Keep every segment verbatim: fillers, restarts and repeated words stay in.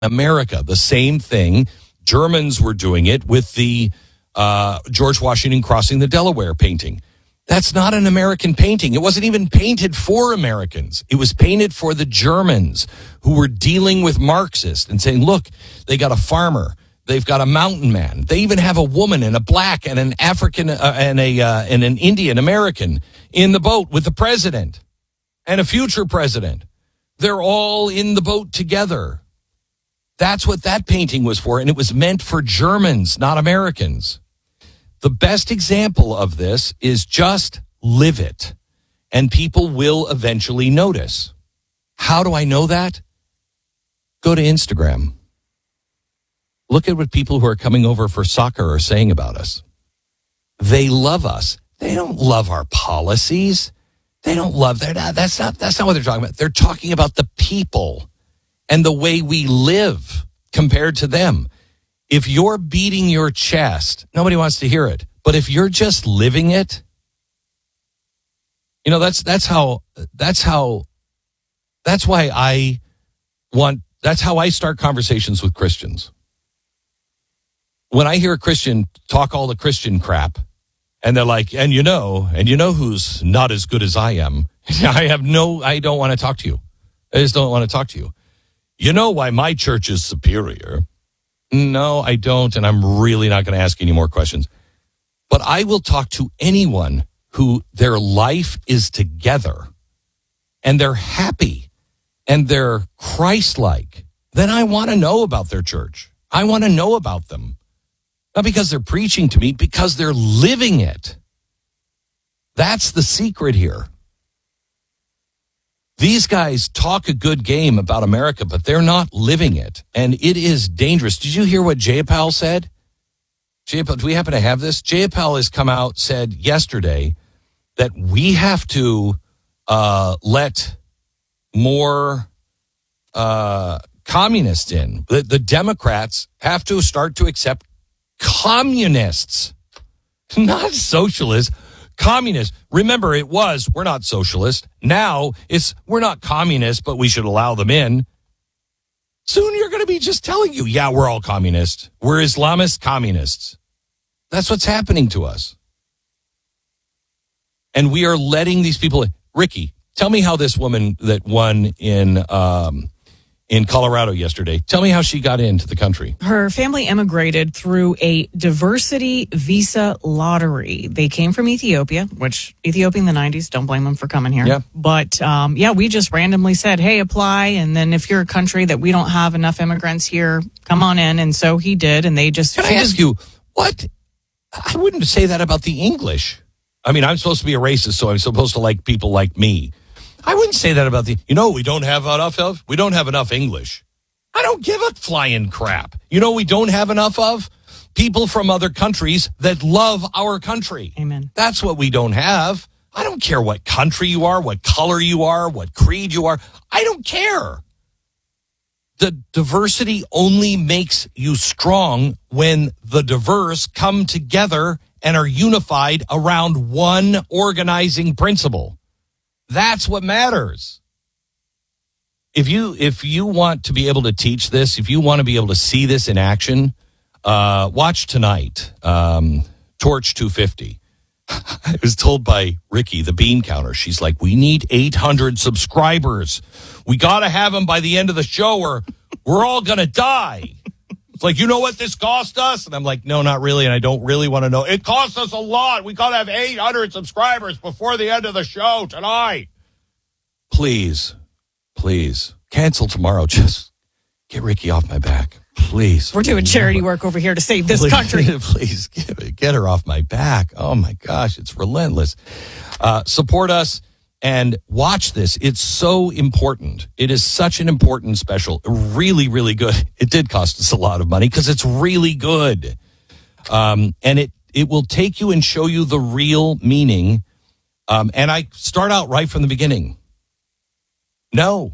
America. The same thing. Germans were doing it with the uh, George Washington crossing the Delaware painting. That's not an American painting. It wasn't even painted for Americans. It was painted for the Germans who were dealing with Marxists and saying, look, they got a farmer. They've got a mountain man. They even have a woman and a black and an African uh, and a uh, and an Indian American in the boat with the president and a future president. They're all in the boat together. That's what that painting was for, and it was meant for Germans, not Americans. The best example of this is just live it, and people will eventually notice. How do I know that? Go to Instagram. Look at what people who are coming over for soccer are saying about us. They love us. They don't love our policies. They don't love that. That's not, that's not what they're talking about. They're talking about the people and the way we live compared to them. If you're beating your chest, nobody wants to hear it. But if you're just living it, you know, that's that's how that's how that's why I want that's how I start conversations with Christians. When I hear a Christian talk all the Christian crap, and they're like, and you know, and you know who's not as good as I am, I have no, I don't want to talk to you. I just don't want to talk to you. You know why my church is superior? No, I don't, and I'm really not going to ask any more questions. But I will talk to anyone who their life is together and they're happy and they're Christ-like. Then I want to know about their church. I want to know about them. Not because they're preaching to me, because they're living it. That's the secret here. These guys talk a good game about America, but they're not living it. And it is dangerous. Did you hear what Jayapal said? Jayapal, do we happen to have this? Jayapal has come out, said yesterday that we have to uh, let more uh, communists in. The, the Democrats have to start to accept communists, not socialists. Communists. Remember, it was, we're not socialist. Now it's, we're not communists, but we should allow them in. Soon you're going to be just telling you, yeah, we're all communists. We're Islamist communists. That's what's happening to us. And we are letting these people in. Ricky, tell me how this woman that won in um, in Colorado yesterday, tell me how she got into the country. Her family immigrated through a diversity visa lottery. They came from Ethiopia, which Ethiopia in the nineties, don't blame them for coming here. Yeah. But um, yeah, we just randomly said, hey, apply. And then if you're a country that we don't have enough immigrants here, come on in. And so he did. And they just... Can I ask you, what? I wouldn't say that about the English. I mean, I'm supposed to be a racist, so I'm supposed to like people like me. I wouldn't say that about the, you know, we don't have enough of, we don't have enough English. I don't give a flying crap. You know, we don't have enough of people from other countries that love our country. Amen. That's what we don't have. I don't care what country you are, what color you are, what creed you are. I don't care. The diversity only makes you strong when the diverse come together and are unified around one organizing principle. That's what matters. If you if you want to be able to teach this, if you want to be able to see this in action, uh, watch tonight, um, Torch two fifty. I was told by Ricky, the bean counter, she's like, we need eight hundred subscribers. We got to have them by the end of the show or we're all going to die. It's like, you know what this cost us? And I'm like, no, not really. And I don't really want to know. It cost us a lot. We got to have eight hundred subscribers before the end of the show tonight. Please, please cancel tomorrow. Just get Ricky off my back. Please. We're doing charity work over here to save this please, country. Please get, get her off my back. Oh my gosh, it's relentless. Uh, support us. And watch this. It's so important. It is such an important special. Really, really good. It did cost us a lot of money because it's really good. Um, and it, it will take you and show you the real meaning. Um, and I start out right from the beginning. No.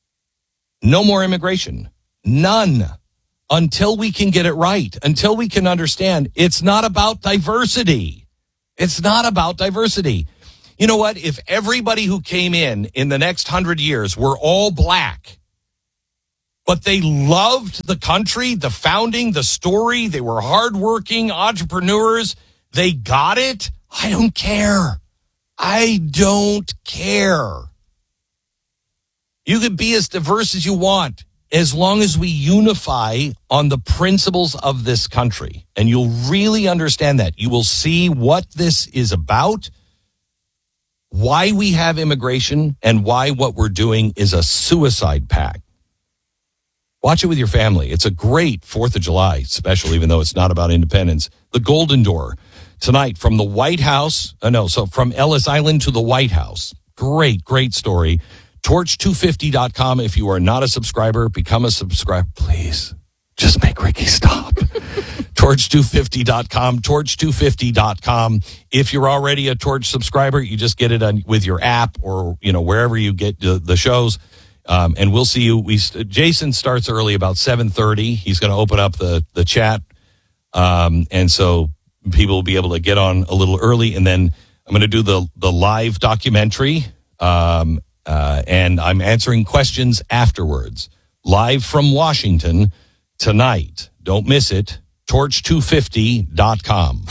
No more immigration. None. Until we can get it right. Until we can understand it's not about diversity. It's not about diversity. You know what? If everybody who came in in the next hundred years were all black, but they loved the country, the founding, the story. They were hardworking entrepreneurs. They got it. I don't care. I don't care. You can be as diverse as you want, as long as we unify on the principles of this country. And you'll really understand that. You will see what this is about, why we have immigration, and why what we're doing is a suicide pact. Watch it with your family. It's a great fourth of July special, even though it's not about independence. The Golden Door, tonight from the White House. Uh, no, so from Ellis Island to the White House. Great, great story. torch two fifty dot com. If you are not a subscriber, become a subscriber. Please, just make Ricky stop. torch two fifty dot com, torch two fifty dot com. If you're already a Torch subscriber, you just get it on, with your app or, you know, wherever you get the, the shows. Um, and we'll see you. We Jason starts early, about seven thirty. He's going to open up the, the chat. Um, and so people will be able to get on a little early. And then I'm going to do the, the live documentary. Um, Uh, and I'm answering questions afterwards. Live from Washington tonight. Don't miss it. torch two fifty dot com.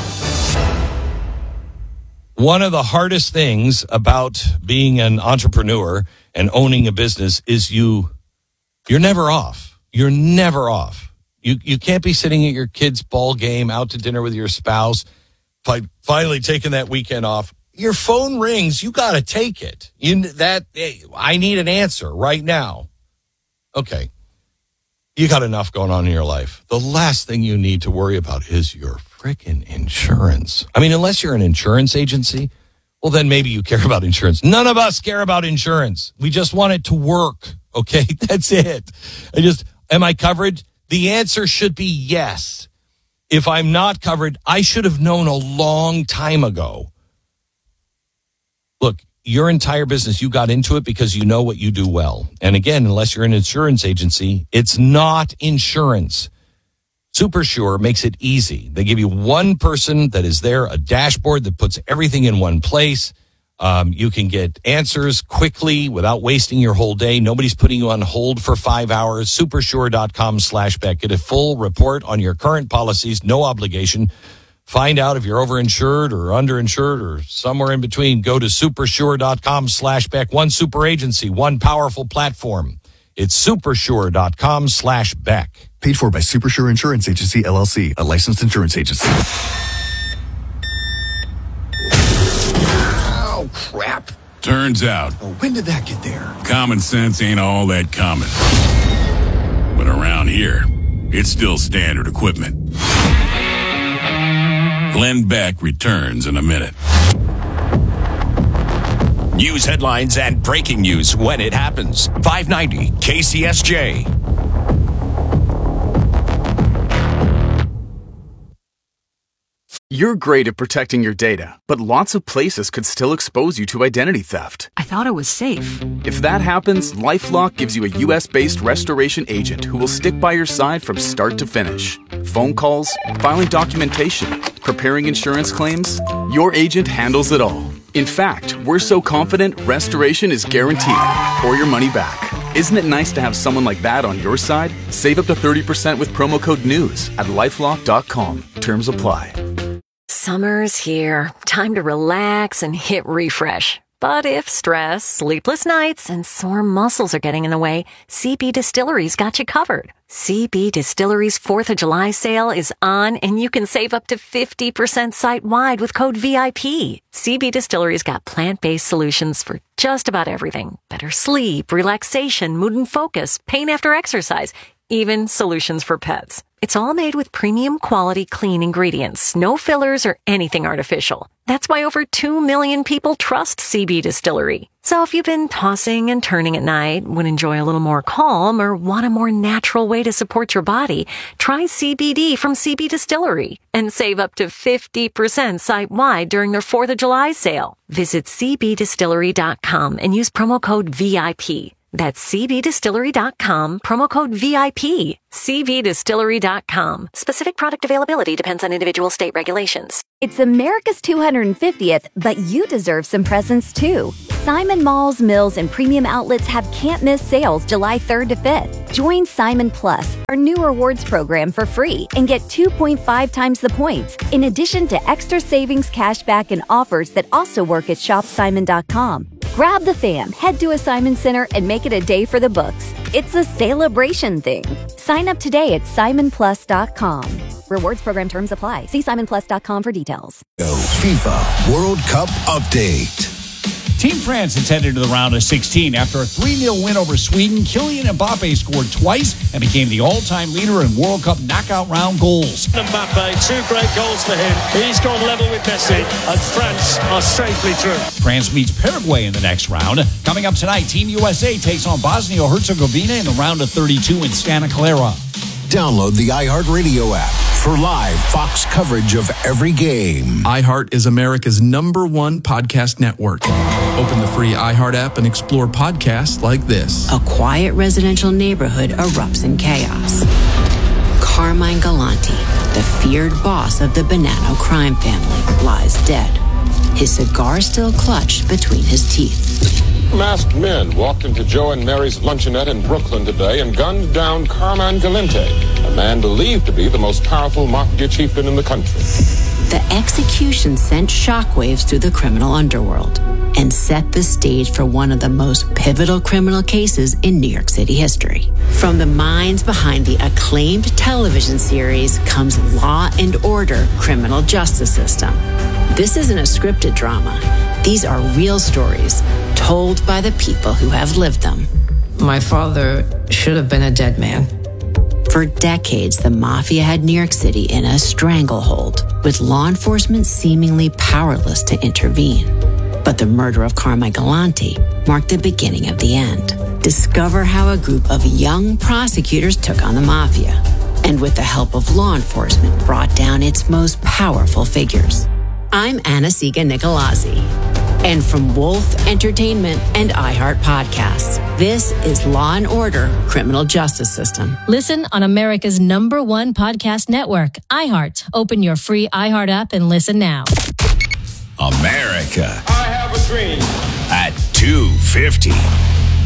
One of the hardest things about being an entrepreneur and owning a business is you, you're never off. You're never off. You, you can't be sitting at your kid's ball game, out to dinner with your spouse, fi- finally taking that weekend off. Your phone rings. You got to take it. You that hey, I need an answer right now. Okay. You got enough going on in your life. The last thing you need to worry about is your freaking insurance. I mean, unless you're an insurance agency, well, then maybe you care about insurance. None of us care about insurance. We just want it to work. Okay. That's it. I just, am I covered? The answer should be yes. If I'm not covered, I should have known a long time ago. Look, your entire business, you got into it because you know what you do well. And again, unless you're an insurance agency, it's not insurance. SuperSure makes it easy. They give you one person that is there, a dashboard that puts everything in one place. Um, you can get answers quickly without wasting your whole day. Nobody's putting you on hold for five hours. Supersure.com slash Beck. Get a full report on your current policies, no obligation. Find out if you're overinsured or underinsured or somewhere in between. Go to supersure.com slash Beck. One super agency, one powerful platform. It's supersure.com slash Beck. Paid for by Supersure Insurance Agency, L L C, a licensed insurance agency. Oh, crap. Turns out, Oh, when did that get there? common sense ain't all that common. But around here, it's still standard equipment. Glenn Beck returns in a minute. News headlines and breaking news when it happens. five ninety K C S J. You're great at protecting your data, but lots of places could still expose you to identity theft. I thought it was safe. If that happens, LifeLock gives you a U S-based restoration agent who will stick by your side from start to finish. Phone calls, filing documentation, preparing insurance claims, your agent handles it all. In fact, we're so confident restoration is guaranteed or your money back. Isn't it nice to have someone like that on your side? Save up to thirty percent with promo code NEWS at lifelock dot com. Terms apply. Summer's here. Time to relax and hit refresh. But if stress, sleepless nights, and sore muscles are getting in the way, C B Distillery's got you covered. C B Distillery's fourth of July sale is on, and you can save up to fifty percent site-wide with code V I P. C B Distillery's got plant-based solutions for just about everything. Better sleep, relaxation, mood and focus, pain after exercise, even solutions for pets. It's all made with premium quality clean ingredients, no fillers or anything artificial. That's why over two million people trust C B Distillery. So if you've been tossing and turning at night, would enjoy a little more calm, or want a more natural way to support your body, try C B D from C B Distillery and save up to fifty percent site-wide during their fourth of July sale. Visit c b distillery dot com and use promo code V I P. That's C B distillery dot com, promo code V I P. C B distillery dot com. Specific product availability depends on individual state regulations. It's America's two hundred fiftieth, but you deserve some presents too. Simon Malls, Mills, and premium outlets have can't-miss sales July third to fifth. Join Simon Plus, our new rewards program, for free and get two point five times the points, in addition to extra savings, cashback, and offers that also work at shop simon dot com. Grab the fam, head to a Simon Center, and make it a day for the books. It's a celebration thing. Sign up today at simon plus dot com. Rewards program terms apply. See simon plus dot com for details. FIFA World Cup update. Team France is headed to the round of sixteen. After a three nil win over Sweden, Kylian Mbappe scored twice and became the all-time leader in World Cup knockout round goals. Mbappe, two great goals for him. He's gone level with Messi, and France are safely through. France meets Paraguay in the next round. Coming up tonight, Team U S A takes on Bosnia-Herzegovina in the round of thirty-two in Santa Clara. Download the iHeartRadio app for live Fox coverage of every game. iHeart is America's number one podcast network. Open the free iHeart app and explore podcasts like this. A quiet residential neighborhood erupts in chaos. Carmine Galante, the feared boss of the Bonanno crime family, lies dead, his cigar still clutched between his teeth. Masked men walked into Joe and Mary's luncheonette in Brooklyn today and gunned down Carmine Galante, a man believed to be the most powerful mafia chieftain in the country. The execution sent shockwaves through the criminal underworld and set the stage for one of the most pivotal criminal cases in New York City history. From the minds behind the acclaimed television series comes Law and Order: Criminal Justice System. This isn't a scripted drama. These are real stories told by the people who have lived them. My father should have been a dead man. For decades, the mafia had New York City in a stranglehold, with law enforcement seemingly powerless to intervene. But the murder of Carmine Galante marked the beginning of the end. Discover how a group of young prosecutors took on the mafia, and with the help of law enforcement, brought down its most powerful figures. I'm Anna-Siga Nicolazzi. And from Wolf Entertainment and iHeart Podcasts, this is Law and Order: Criminal Justice System. Listen on America's number one podcast network, iHeart. Open your free iHeart app and listen now. America I have a dream. at two fifty.